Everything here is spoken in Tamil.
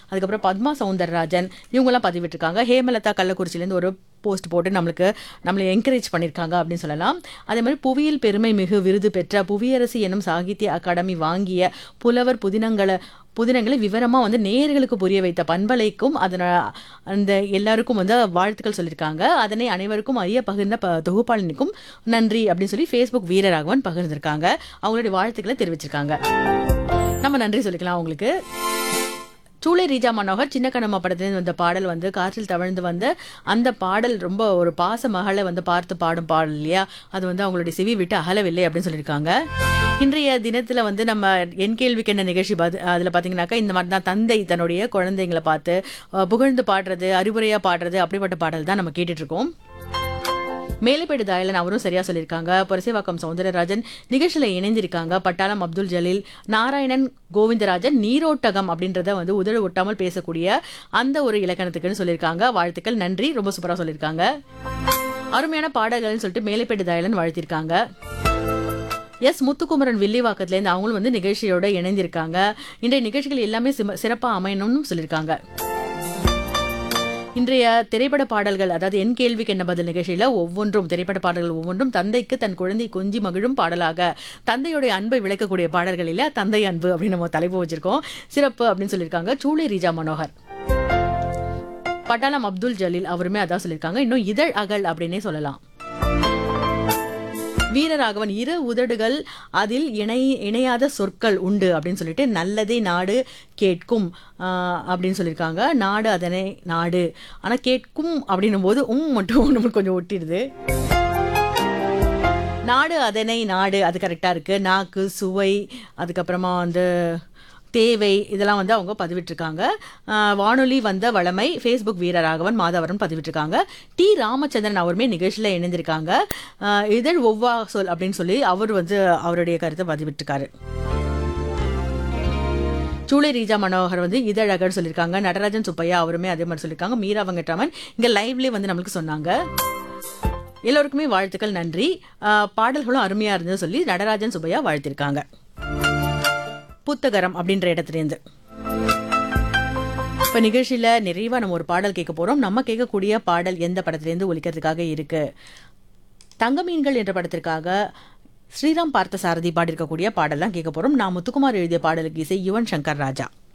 அதுக்கப்புறம் பத்மா சவுந்தரராஜன் இவங்கெல்லாம் பதிவிட்டிருக்காங்க. ஹேமலதா கள்ளக்குறிச்சியிலேருந்து ஒரு போஸ்ட் போட்டு நம்மளை என்கரேஜ் பண்ணியிருக்காங்க அப்படின்னு சொல்லலாம். அதே மாதிரி புவியியல் பெருமை மிகு விருது பெற்ற புவியரசு எனும் சாகித்ய அகாடமி வாங்கிய புலவர் புதினங்களை விவரமா நேயர்களுக்கு புரிய வைத்த பண்பலைக்கும் அந்த எல்லாருக்கும் வாழ்த்துக்கள் சொல்லியிருக்காங்க. அதனை அனைவருக்கும் அறிய பகிர்ந்த தொகுப்பாளனுக்கும் நன்றி அப்படின்னு சொல்லி ஃபேஸ்புக் வீரராகவன் பகிர்ந்திருக்காங்க. அவங்களுடைய வாழ்த்துக்களை தெரிவிச்சிருக்காங்க. நம்ம நன்றி சொல்லிக்கலாம் அவங்களுக்கு. சூளை ரீஜா மனோகர் சின்ன கண்ணம்மா படத்துலேருந்து வந்த பாடல் காற்றில் தவழ்ந்து வந்த அந்த பாடல் ரொம்ப ஒரு பாச மகளை பார்த்து பாடும் பாடல் இல்லையா, அது அவங்களுடைய செவி விட்டு அகலவில்லை அப்படின்னு சொல்லியிருக்காங்க. இன்றைய தினத்தில் நம்ம என் கேள்விக்கு என்ன நிகழ்ச்சி அதில் பார்த்தீங்கன்னாக்கா இந்த மாதிரி தான் தந்தை தன்னுடைய குழந்தைங்களை பார்த்து புகழ்ந்து பாடுறது, அறிவுரையாக பாடுறது, அப்படிப்பட்ட பாடல் தான் நம்ம கேட்டுட்ருக்கோம். மேலைப்பேடு தாயலன் அவரும் சரியா சொல்லியிருக்காங்க. புரசைவாக்கம் சவுந்தரராஜன் நிகழ்ச்சியில் இணைந்திருக்காங்க. பட்டாளம் அப்துல் ஜலீல், நாராயணன் கோவிந்தராஜன் நீரோட்டகம் அப்படின்றத உதடு ஒட்டாமல் பேசக்கூடிய அந்த ஒரு இலக்கணத்துக்குன்னு சொல்லியிருக்காங்க. வாழ்த்துக்கள், நன்றி, ரொம்ப சூப்பராக சொல்லியிருக்காங்க. அருமையான பாடல்கள்னு சொல்லிட்டு மேலைப்பேடு தாயலன் வாழ்த்திருக்காங்க. எஸ் முத்துக்குமரன் வில்லிவாக்கத்துலேருந்து அவங்களும் நிகழ்ச்சியோட இணைந்திருக்காங்க. இன்றைய நிகழ்ச்சிகள் எல்லாமே சிறப்பாக அமையணும்னு சொல்லியிருக்காங்க. இன்றைய திரைப்பட பாடல்கள், அதாவது என் கேள்விக்கு என்ன பதில் நிகழ்ச்சியில் திரைப்பட பாடல்கள் ஒவ்வொன்றும் தந்தைக்கு தன் குழந்தை கொஞ்சி மகிழும் பாடலாக தந்தையுடைய அன்பை விளக்கக்கூடிய பாடல்கள் இல்ல, தந்தை அன்பு அப்படின்னு நம்ம தலைப்பு வச்சிருக்கோம். சிறப்பு அப்படின்னு சொல்லியிருக்காங்க சூளை ரீஜா மனோகர். பட்டாளம் அப்துல் ஜலீல் அவருமே அதான் சொல்லியிருக்காங்க. இன்னும் இதழ் அகல் அப்படின்னே சொல்லலாம். வீரராகவன் இரு உதடுகள் அதில் இணையாத சொற்கள் உண்டு அப்படின்னு சொல்லிட்டு நல்லதே நாடு கேட்கும் அப்படின்னு சொல்லியிருக்காங்க. நாடு அதனை நாடு, ஆனால் கேட்கும் அப்படின்னும் போது மட்டும் நம்மளுக்கு கொஞ்சம் ஒட்டிடுது. நாடு அதனை நாடு அது கரெக்டாக இருக்குது. நாக்கு, சுவை, அதுக்கப்புறமா தேவை, இதெல்லாம் அவங்க பதிவிட்டிருக்காங்க. வானொலி வந்த வளமை ஃபேஸ்புக் வீரராகவன் மாதவரன் பதிவிட்டிருக்காங்க. டி ராமச்சந்திரன் அவருமே நிகழ்ச்சியில் இணைந்திருக்காங்க. இதழ் ஒவ்வா சொல் அப்படின்னு சொல்லி அவர் அவருடைய கருத்தை பதிவிட்டிருக்காரு. சூளை ரீஜா மனோகர் இதழகர் சொல்லியிருக்காங்க. நடராஜன் சுப்பையா அவருமே அதே மாதிரி சொல்லியிருக்காங்க. மீரா வெங்கட்ராமன் இங்கே லைவ்லேயே நம்மளுக்கு சொன்னாங்க. எல்லோருக்குமே வாழ்த்துக்கள், நன்றி. பாடல்களும் அருமையாக இருந்தது சொல்லி நடராஜன் சுப்பையா வாழ்த்திருக்காங்க. புத்தகரம் அப்படின்ற இடத்துலேருந்து இப்போ நிகழ்ச்சியில் நிறைவாக நம்ம ஒரு பாடல் கேட்க போகிறோம். நம்ம கேட்கக்கூடிய பாடல் எந்த படத்துலேருந்து ஒலிக்கிறதுக்காக இருக்கு? தங்கமீன்கள் என்ற படத்திற்காக ஸ்ரீராம் பார்த்த சாரதி பாடியிருக்கக்கூடிய பாடல் தான் கேட்க போகிறோம். நான் முத்துக்குமார் எழுதிய பாடலுக்கு இசை யுவன் சங்கர் ராஜா.